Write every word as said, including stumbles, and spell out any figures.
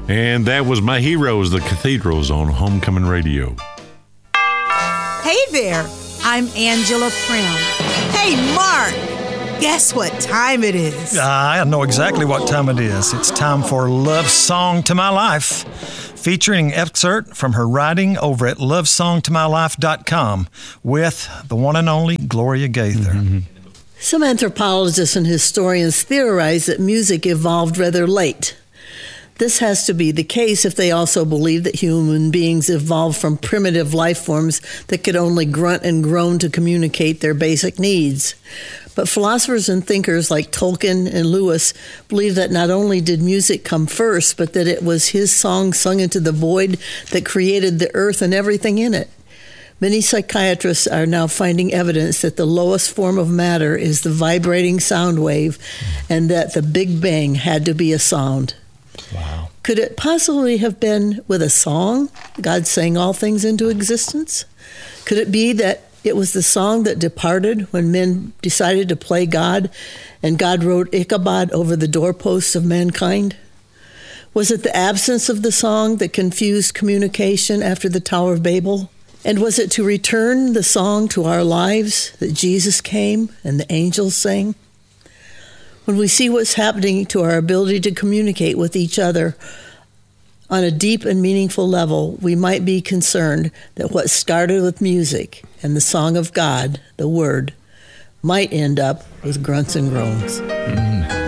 And that was My Heroes, the Cathedrals on Homecoming Radio. Hey there, I'm Angela Prim. Hey, Mark, guess what time it is? Uh, I know exactly what time it is. It's time for Love Song to My Life, featuring an excerpt from her writing over at love song to my life dot com with the one and only Gloria Gaither. Mm-hmm. Some anthropologists and historians theorize that music evolved rather late. This has to be the case if they also believe that human beings evolved from primitive life forms that could only grunt and groan to communicate their basic needs. But philosophers and thinkers like Tolkien and Lewis believe that not only did music come first, but that it was his song sung into the void that created the earth and everything in it. Many psychiatrists are now finding evidence that the lowest form of matter is the vibrating sound wave, and that the Big Bang had to be a sound. Wow. Could it possibly have been with a song God sang all things into existence? Could it be that it was the song that departed when men decided to play God, and God wrote Ichabod over the doorposts of mankind? Was it the absence of the song that confused communication after the Tower of Babel? And was it to return the song to our lives that Jesus came and the angels sang? When we see what's happening to our ability to communicate with each other on a deep and meaningful level, we might be concerned that what started with music and the song of God, the Word, might end up with grunts and groans. Mm.